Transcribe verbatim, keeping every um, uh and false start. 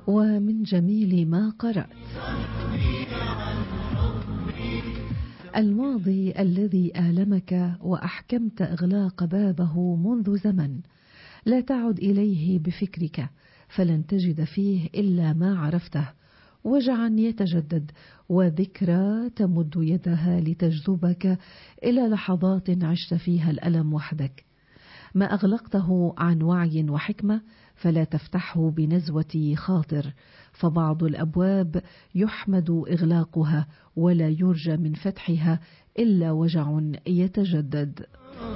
ومن جميل ما قرأت. الماضي الذي آلمك وأحكمت إغلاق بابه منذ زمن، لا تعد إليه بفكرك، فلن تجد فيه إلا ما عرفته، وجعا يتجدد وذكرى تمد يدها لتجذبك إلى لحظات عشت فيها الألم وحدك. ما أغلقته عن وعي وحكمة فلا تفتحه بنزوة خاطر، فبعض الأبواب يحمد إغلاقها ولا يرجى من فتحها إلا وجع يتجدد.